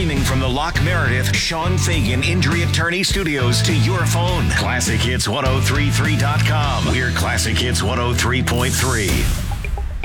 Streaming from the Lock Meredith Sean Fagan Injury Attorney Studios to your phone. ClassicHits1033.com. We're Classic Hits 103.3.